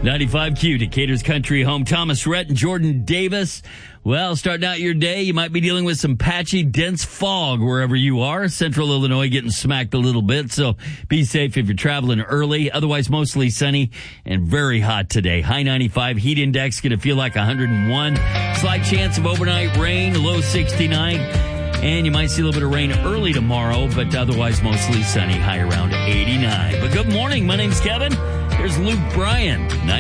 95Q, Decatur's country home. Thomas Rhett and Jordan Davis. Well, starting out your day, you might be dealing with some patchy, dense fog wherever you are. Central Illinois getting smacked a little bit, so be safe if you're traveling early. Otherwise, mostly sunny and very hot today. High 95, heat index going to feel like 101. Slight chance of overnight rain, low 69. And you might see a little bit of rain early tomorrow, but otherwise mostly sunny, high around 89. But good morning. My name's Kevin. Here's Luke Bryan.